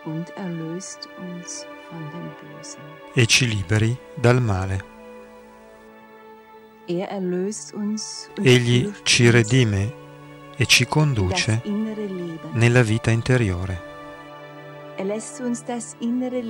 e ci liberi dal male. Egli ci redime e ci conduce nella vita interiore.